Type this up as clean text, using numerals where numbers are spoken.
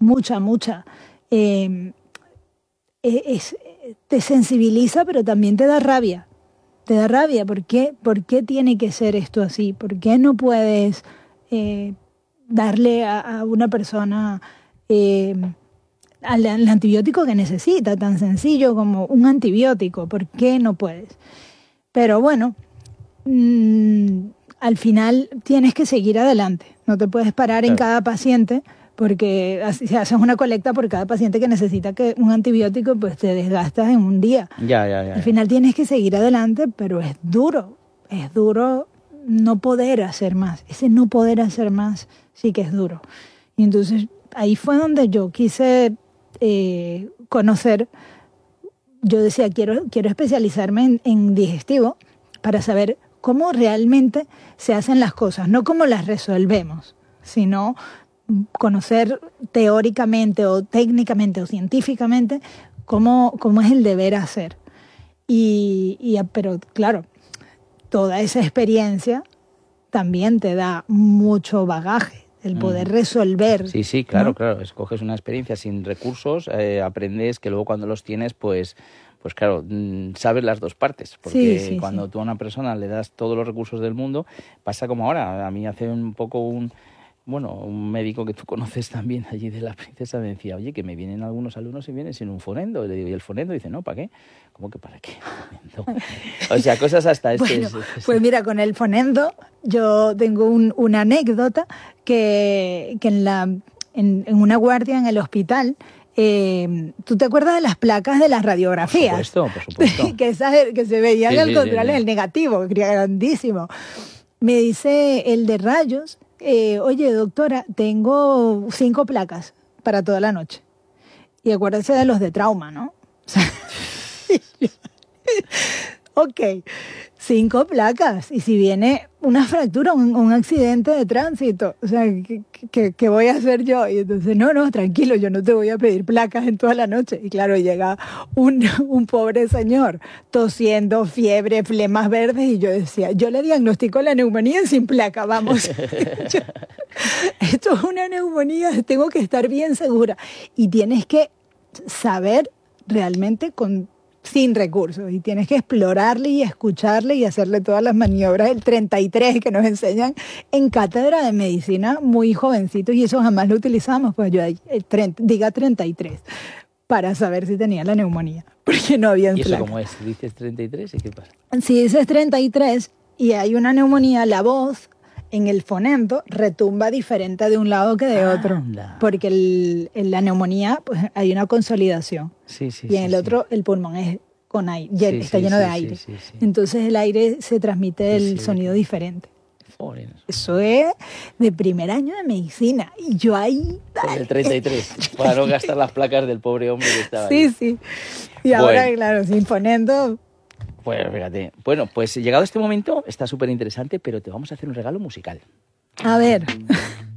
mucha. Te sensibiliza, pero también te da rabia. Te da rabia. ¿Por qué tiene que ser esto así? ¿Por qué no puedes darle a una persona el antibiótico que necesita, tan sencillo como un antibiótico? ¿Por qué no puedes? Pero bueno, al final tienes que seguir adelante. No te puedes parar en cada paciente, porque si haces una colecta por cada paciente que necesita un antibiótico, pues te desgastas en un día. Ya. Al final tienes que seguir adelante, pero es duro no poder hacer más. Ese no poder hacer más sí que es duro. Y entonces ahí fue donde yo quise conocer. Yo decía, quiero especializarme en digestivo para saber cómo realmente se hacen las cosas, no cómo las resolvemos, sino conocer teóricamente o técnicamente o científicamente cómo es el deber hacer. Pero claro, toda esa experiencia también te da mucho bagaje, el poder resolver. Sí, claro, ¿no? claro. Escoges una experiencia sin recursos, aprendes que luego cuando los tienes, pues claro, sabes las dos partes. Porque cuando tú a una persona le das todos los recursos del mundo, pasa como ahora. A mí hace un poco un médico que tú conoces también allí de la Princesa me decía, oye, que me vienen algunos alumnos y vienen sin un fonendo. Y le digo, ¿y el fonendo? Y dice, no, ¿para qué? ¿Cómo que para qué? O sea, cosas hasta Bueno, pues mira, con el fonendo yo tengo una anécdota que en una guardia en el hospital, ¿tú te acuerdas de las placas de las radiografías? Por supuesto. que se veían al contrario en el negativo, grandísimo. Me dice el de rayos, oye, doctora, tengo 5 placas para toda la noche. Y acuérdese de los de trauma, ¿no? O sea, ok, 5 placas. Y si viene una fractura, un accidente de tránsito, o sea, ¿qué voy a hacer yo? Y entonces, no, tranquilo, yo no te voy a pedir placas en toda la noche. Y claro, llega un pobre señor tosiendo, fiebre, flemas verdes, y yo decía, yo le diagnostico la neumonía sin placa, vamos. Esto es una neumonía, tengo que estar bien segura. Y tienes que saber realmente sin recursos, y tienes que explorarle y escucharle y hacerle todas las maniobras del 33 que nos enseñan en cátedra de medicina muy jovencitos, y eso jamás lo utilizamos, pues yo diga 33 para saber si tenía la neumonía, porque no había ¿Y eso placa. cómo es? ¿Dices 33 y qué pasa? Si dices 33 y hay una neumonía, la voz en el fonendo retumba diferente de un lado que de otro, porque en la neumonía pues hay una consolidación. Y en el otro el pulmón es con aire, está lleno de aire. Sí. Entonces el aire se transmite el sonido diferente. Eso es de primer año de medicina. Y yo ahí... Con el 33, para no gastar las placas del pobre hombre que estaba ahí. Sí. Y ahora, claro, sin fonendo... Pues fíjate. Bueno, pues llegado este momento está súper interesante, pero te vamos a hacer un regalo musical. A ver...